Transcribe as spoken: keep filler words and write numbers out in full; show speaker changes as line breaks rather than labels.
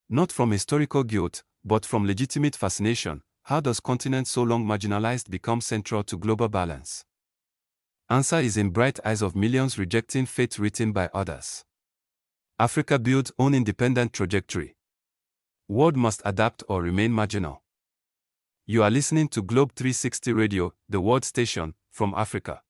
Not from historical guilt, but from legitimate fascination. How does continent so long marginalized become central to global balance? Answer is in bright eyes of millions rejecting fate written by others. Africa builds own independent trajectory. World must adapt or remain marginal. You are listening to Globe three sixty Radio, the world station, from Africa.